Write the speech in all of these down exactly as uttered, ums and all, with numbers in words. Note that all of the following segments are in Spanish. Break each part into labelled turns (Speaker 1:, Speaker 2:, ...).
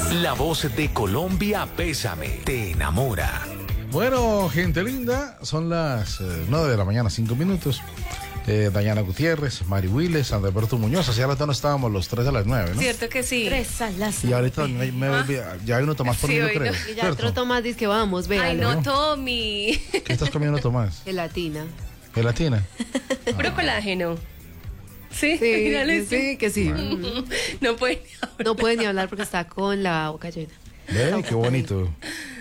Speaker 1: La voz de Colombia, Bésame, te enamora.
Speaker 2: Bueno, gente linda, son las eh, nueve de la mañana, cinco minutos. Eh, Dayana Gutiérrez, Mari Willes, Alberto Muñoz. Hacia rato no estábamos los tres a las nueve, ¿no?
Speaker 3: Cierto que sí.
Speaker 4: Tres a las
Speaker 2: Y ahorita me, me
Speaker 3: Ah.
Speaker 2: volví- ya hay uno Tomás por
Speaker 3: Sí,
Speaker 2: mí, yo
Speaker 3: hoy
Speaker 2: creo.
Speaker 3: no.
Speaker 4: Y ya
Speaker 2: ¿Cierto?
Speaker 4: otro Tomás dice que vamos,
Speaker 3: Ay,
Speaker 4: véalo.
Speaker 3: no, Tommy.
Speaker 2: ¿Qué estás comiendo, Tomás?
Speaker 4: Gelatina.
Speaker 2: ¿Gelatina?
Speaker 3: Puro colágeno. Sí,
Speaker 4: Sí,
Speaker 3: mírale,
Speaker 4: sí, que sí.
Speaker 3: No puede ni hablar.
Speaker 4: No puede ni hablar porque está con la boca llena.
Speaker 2: Ve, qué bonito.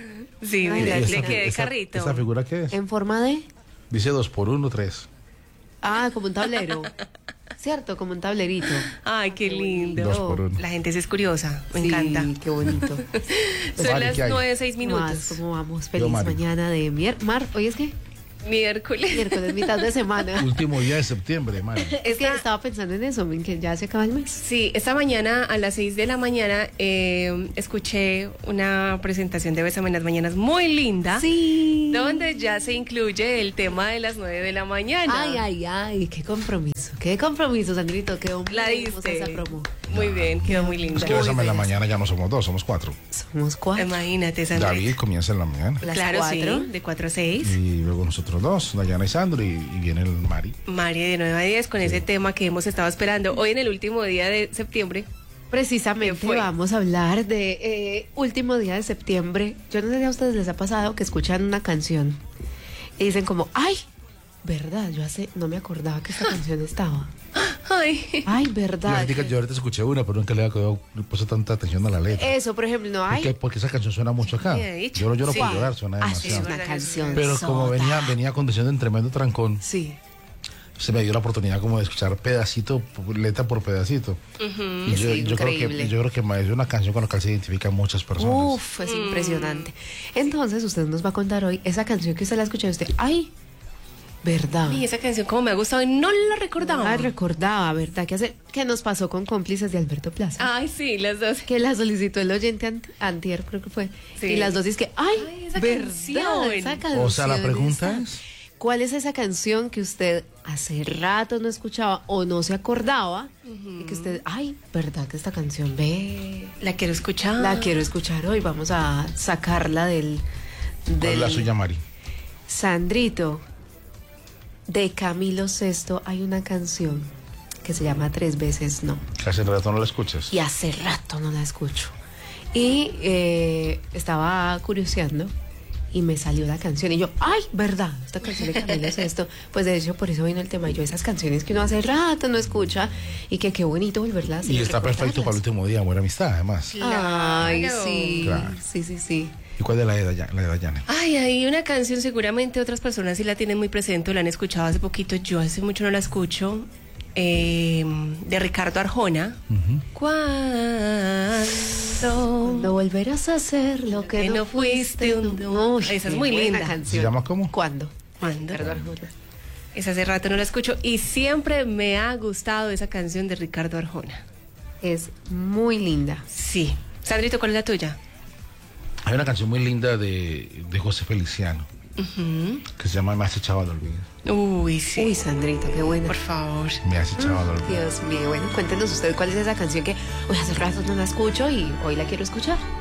Speaker 3: Sí,
Speaker 4: Ay,
Speaker 3: mira,
Speaker 4: ¿y
Speaker 3: le
Speaker 4: esa-
Speaker 3: quedé
Speaker 2: esa-
Speaker 3: carrito.
Speaker 2: ¿Esa figura qué es?
Speaker 4: ¿En forma de?
Speaker 2: Dice dos por uno, tres.
Speaker 4: Ah, como un tablero. Cierto, como un tablerito.
Speaker 3: Ay, qué lindo.
Speaker 2: Dos por uno.
Speaker 3: La gente sí es curiosa, me
Speaker 4: Sí,
Speaker 3: encanta.
Speaker 4: qué bonito.
Speaker 3: Son
Speaker 2: Mari,
Speaker 3: las
Speaker 2: ¿qué hay?
Speaker 3: nueve, seis
Speaker 4: Más,
Speaker 3: minutos.
Speaker 4: ¿cómo vamos?
Speaker 2: Yo,
Speaker 4: Feliz
Speaker 2: Mari.
Speaker 4: mañana de miércoles. Mar, ¿hoy es qué?
Speaker 3: Miércoles.
Speaker 4: Miércoles, mitad de semana.
Speaker 2: Último día de septiembre, Mari.
Speaker 4: Es que estaba pensando en eso, en que ya se acaba el mes.
Speaker 3: Sí, esta mañana a las seis de la mañana eh, escuché una presentación de Bésame en las Mañanas muy linda.
Speaker 4: Sí.
Speaker 3: Donde ya se incluye el tema de las nueve de la mañana.
Speaker 4: Ay, ay, ay, qué compromiso. Qué compromiso, Sandrito. Quedó muy
Speaker 3: La
Speaker 4: hermosa
Speaker 3: diste.
Speaker 4: esa promo.
Speaker 3: Muy bien, quedó muy linda.
Speaker 2: Es que Bésame en la
Speaker 4: bellas.
Speaker 2: mañana ya no somos dos, somos cuatro.
Speaker 4: Somos cuatro.
Speaker 3: Imagínate, Sandra.
Speaker 2: David comienza en la mañana.
Speaker 4: Las
Speaker 3: Claro,
Speaker 4: cuatro.
Speaker 3: sí, de cuatro a seis.
Speaker 2: Y luego nosotros dos, Dayana y Sandro, y, y viene el Mari.
Speaker 3: Mari de nueve a diez con ese tema que hemos estado esperando. Hoy en el último día de septiembre.
Speaker 4: Precisamente
Speaker 3: ¿Qué fue?
Speaker 4: vamos a hablar de eh, último día de septiembre. Yo no sé si a ustedes les ha pasado que escuchan una canción y dicen como, ay, verdad, yo hace, no me acordaba que esta canción estaba.
Speaker 3: Ay.
Speaker 4: Ay,
Speaker 2: Yo
Speaker 4: verdad.
Speaker 2: ahorita, yo ahorita escuché una, pero nunca le había puesto tanta atención a la letra.
Speaker 4: Eso, por ejemplo, no
Speaker 2: Porque,
Speaker 4: hay.
Speaker 2: porque esa canción suena mucho acá.
Speaker 3: Sí, he dicho.
Speaker 2: Yo, no- yo no
Speaker 3: Sí.
Speaker 2: puedo llorar, suena
Speaker 4: Ah, sí, es
Speaker 2: demasiado.
Speaker 4: una canción.
Speaker 2: Pero como
Speaker 4: sota.
Speaker 2: venía, venía conduciendo en tremendo trancón,
Speaker 4: Sí.
Speaker 2: se me dio la oportunidad como de escuchar pedacito, por- letra por pedacito. Y yo,
Speaker 4: Sí,
Speaker 2: yo creo
Speaker 4: increíble.
Speaker 2: que yo creo que ma- es una canción con la que se identifican muchas personas.
Speaker 4: Uf, es impresionante. Entonces, usted nos va a contar hoy esa canción que usted la escuchó y usted, ay, verdad.
Speaker 3: Y esa canción como me ha gustado y no la recordaba.
Speaker 4: Ah, recordaba, ¿verdad? ¿Qué, hace, ¿Qué nos pasó con Cómplices de Alberto Plaza?
Speaker 3: Ay, sí, las dos.
Speaker 4: Que la solicitó el oyente ant- antier, creo que fue.
Speaker 3: Sí.
Speaker 4: Y las dos es que, ay,
Speaker 3: Ay, esa
Speaker 4: verdad,
Speaker 3: canción.
Speaker 4: esa canción.
Speaker 2: O sea, la pregunta
Speaker 4: esa.
Speaker 2: es,
Speaker 4: ¿Cuál es esa canción que usted hace rato no escuchaba o no se acordaba? Y que usted, ay, verdad que esta canción, ve,
Speaker 3: La quiero escuchar.
Speaker 4: la quiero escuchar hoy, vamos a sacarla del...
Speaker 2: ¿cuál
Speaker 4: del
Speaker 2: es la suya, Mari?
Speaker 4: Sandrito, de Camilo Sesto hay una canción que se llama Tres veces no.
Speaker 2: Que hace rato no la escuchas.
Speaker 4: Y hace rato no la escucho. Y eh, estaba curioseando y me salió la canción. Y yo, ay, verdad, esta canción de Camilo Sesto. Pues de hecho, por eso vino el tema. Yo, esas canciones que uno hace rato no escucha y que qué bonito volverlas.
Speaker 2: Y está perfecto para el último día, buena amistad, además.
Speaker 4: Ay,
Speaker 3: Claro.
Speaker 4: sí,
Speaker 2: Claro.
Speaker 4: sí, sí, sí.
Speaker 2: ¿Y cuál de la de Dayana? La de Dayana?
Speaker 3: Ay, hay una canción, seguramente otras personas sí la tienen muy presente, o la han escuchado hace poquito, yo hace mucho no la escucho, eh, de Ricardo Arjona.
Speaker 2: Ujú.
Speaker 3: Cuando
Speaker 4: No volverás a hacer lo que,
Speaker 3: Que no fuiste un-
Speaker 4: Uy,
Speaker 3: Esa es
Speaker 4: qué
Speaker 3: muy
Speaker 4: buena
Speaker 3: linda.
Speaker 4: canción.
Speaker 2: ¿Se llama cómo?
Speaker 4: ¿Cuándo?
Speaker 3: ¿Cuándo?
Speaker 4: Ricardo Arjona.
Speaker 3: Esa hace rato no la escucho y siempre me ha gustado esa canción de Ricardo Arjona.
Speaker 4: Es muy linda.
Speaker 3: Sí. Sandrito, ¿cuál es la tuya?
Speaker 2: Hay una canción muy linda de, de José Feliciano, que se llama Me has echado al olvido.
Speaker 3: Uy, sí.
Speaker 4: Uy, Sandrito, qué buena.
Speaker 3: Por favor.
Speaker 2: Me has echado al olvido.
Speaker 4: Dios mío, bueno, cuéntenos usted cuál es esa canción que hoy hace rato no la escucho y hoy la quiero escuchar.